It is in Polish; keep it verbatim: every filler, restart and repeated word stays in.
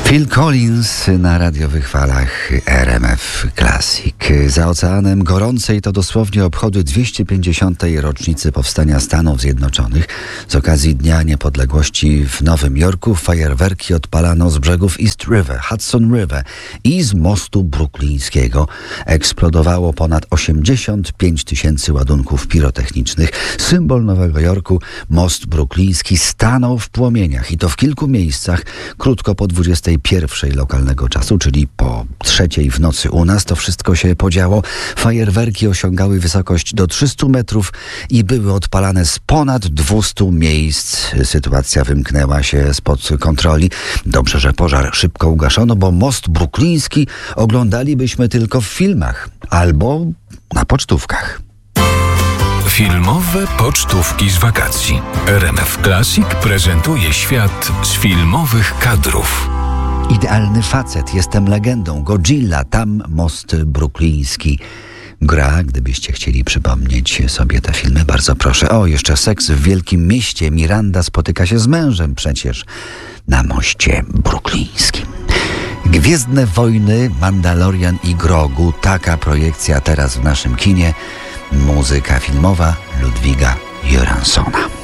Phil Collins na radiowych falach R M F Classic. Za oceanem gorącej to dosłownie obchody dwieście pięćdziesiątej rocznicy powstania Stanów Zjednoczonych. Z okazji Dnia Niepodległości w Nowym Jorku fajerwerki odpalano z brzegów East River, Hudson River i z mostu bruklińskiego. Eksplodowało ponad osiemdziesiąt pięć tysięcy ładunków pirotechnicznych. Symbol Nowego Jorku, most brukliński, stanął w płomieniach i to w kilku miejscach. Krótko po dwudziestej pierwszej lokalnego czasu, czyli po trzeciej w nocy u nas, to wszystko się podziało. Fajerwerki osiągały wysokość do trzystu metrów i były odpalane z ponad dwustu miejsc. Sytuacja wymknęła się spod kontroli. Dobrze, że pożar szybko ugaszono, bo most brukliński oglądalibyśmy tylko w filmach albo na pocztówkach. Filmowe pocztówki z wakacji. R M F Classic prezentuje świat z filmowych kadrów. Idealny facet, jestem legendą, Godzilla, tam most brukliński. Gra, gdybyście chcieli przypomnieć sobie te filmy, bardzo proszę. O, jeszcze Seks w Wielkim Mieście. Miranda spotyka się z mężem przecież na moście bruklińskim. Gwiezdne Wojny, Mandalorian i Grogu. Taka projekcja teraz w naszym kinie. Muzyka filmowa Ludwiga Göranssona.